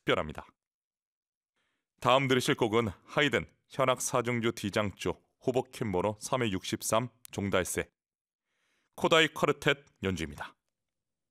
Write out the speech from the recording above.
특별합니다. 다음 들으실 곡은 하이든 현악 사중주 D장조 호버킨 번호 3회 63 종달새 코다이 쿼르텟 연주입니다.